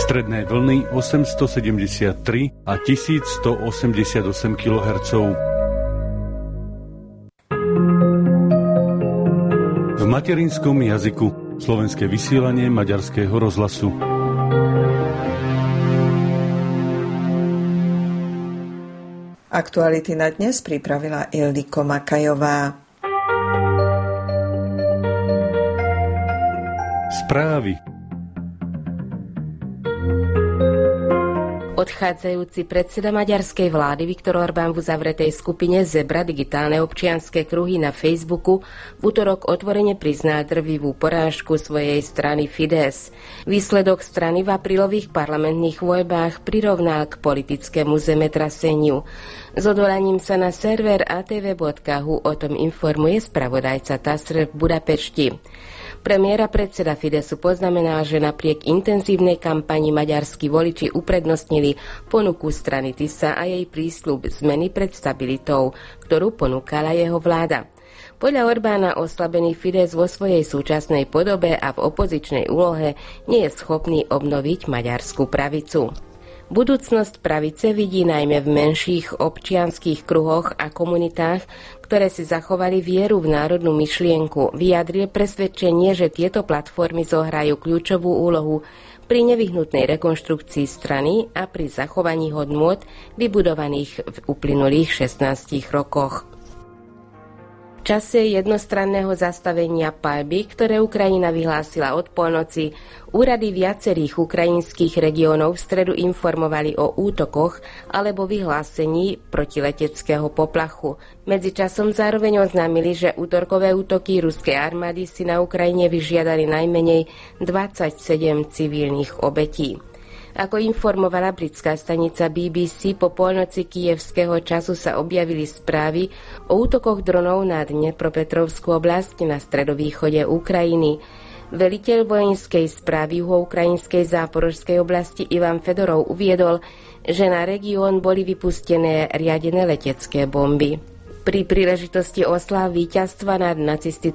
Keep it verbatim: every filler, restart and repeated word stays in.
Stredné vlny osemstosedemdesiattri a tisícstoosemdesiatosem kilohertzov. V materinskom jazyku slovenské vysielanie Maďarského rozhlasu. Aktuality na dnes pripravila Ildiko Makajová. Správy. Odchádzajúci predseda maďarskej vlády Viktor Orbán v uzavretej skupine Zebra digitálne občianske kruhy na Facebooku v utorok otvorene priznal drvivú porážku svojej strany Fidesz. Výsledok strany v aprílových parlamentných voľbách prirovnal k politickému zemetraseniu. S odvolaním sa na server a té vé bodka hú o tom informuje spravodajca TASR v Budapešti. Premiér a predseda Fidesu poznamenal, že napriek intenzívnej kampani maďarskí voliči uprednostnili ponuku strany Tisa a jej prísľub zmeny pred stabilitou, ktorú ponúkala jeho vláda. Podľa Orbána oslabený Fides vo svojej súčasnej podobe a v opozičnej úlohe nie je schopný obnoviť maďarskú pravicu. Budúcnosť pravice vidí najmä v menších občianskych kruhoch a komunitách, ktoré si zachovali vieru v národnú myšlienku, vyjadril presvedčenie, že tieto platformy zohrajú kľúčovú úlohu pri nevyhnutnej rekonštrukcii strany a pri zachovaní hodnôt vybudovaných v uplynulých šestnástich rokoch. V čase jednostranného zastavenia paľby, ktoré Ukrajina vyhlásila od polnoci, úrady viacerých ukrajinských regiónov v stredu informovali o útokoch alebo vyhlásení protileteckého poplachu. Medzičasom zároveň oznámili, že útorkové útoky ruskej armády si na Ukrajine vyžiadali najmenej dvadsaťsedem civilných obetí. Ako informovala britská stanica bé bé cé, po polnoci kyjevského času sa objavili správy o útokoch dronov na Dnepropetrovskú oblasť na stredovýchode Ukrajiny. Veliteľ vojenskej správy juhoukrajinskej záporožskej oblasti Ivan Fedorov uviedol, že na región boli vypustené riadené letecké bomby. Pri príležitosti osláv víťazstva nad nacistickým